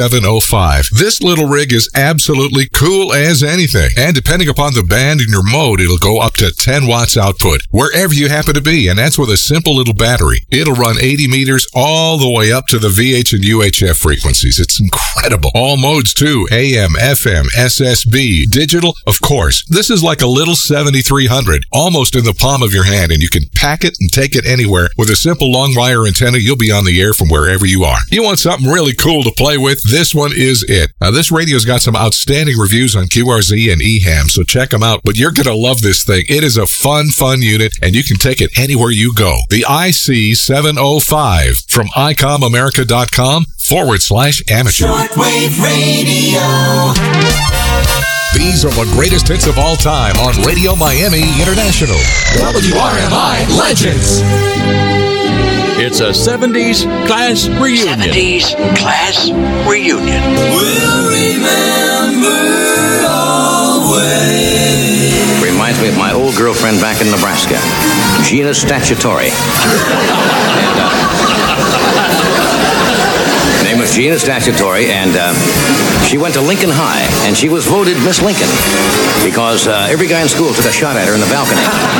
705. This little rig is absolutely cool as anything. And depending upon the band and your mode, it'll go up to 10 watts output, wherever you happen to be. And that's with a simple little battery. It'll run 80 meters all the way up to the VH and UHF frequencies. It's incredible. All modes too. AM, FM, SSB, digital, of course. This is like a little 7300, almost in the palm of your hand, and you can pack it and take it anywhere. With a simple long wire antenna, you'll be on the air from wherever you are. You want something really cool to play with? This one is it. Now, this radio's got some outstanding reviews on QRZ and EHAM, so check them out. But you're going to love this thing. It is a fun unit, and you can take it anywhere you go. The IC705 from ICOMAmerica.com/amateur. Shortwave radio. These are the greatest hits of all time on Radio Miami International. WRMI Legends. It's a 70s class reunion. 70s class reunion. We'll remember always. Reminds me of my old girlfriend back in Nebraska, Gina Statutory. Name was Gina Statutory, and she went to Lincoln High, and she was voted Miss Lincoln because every guy in school took a shot at her in the balcony.